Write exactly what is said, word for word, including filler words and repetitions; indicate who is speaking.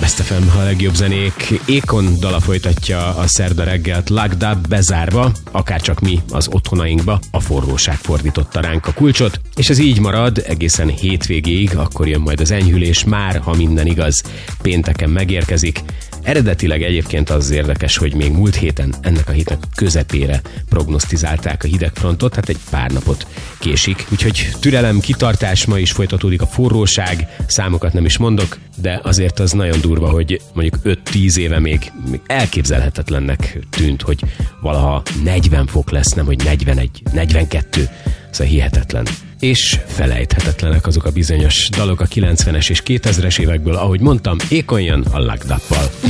Speaker 1: Best ef em, a legjobb zenék. Akon dala folytatja a szerda reggelt, Locked Up, bezárva, akárcsak mi az otthonainkba, a forróság fordította ránk a kulcsot, és ez így marad egészen hétvégéig, akkor jön majd az enyhülés, már ha minden igaz, pénteken megérkezik. Eredetileg egyébként az érdekes, hogy még múlt héten, ennek a hétnek közepére prognosztizálták a hidegfrontot, hát egy pár napot késik. Úgyhogy türelem, kitartás, ma is folytatódik a forróság, számokat nem is mondok, de azért az nagyon durva, hogy mondjuk öt-tíz éve még, még elképzelhetetlennek tűnt, hogy valaha negyven fok lesz, nem hogy negyvenegy, negyvenkettő, szóval hihetetlen. És felejthetetlenek azok a bizonyos dalok a kilencvenes és kétezres évekből, ahogy mondtam, Akon jön a Locked Up-pal.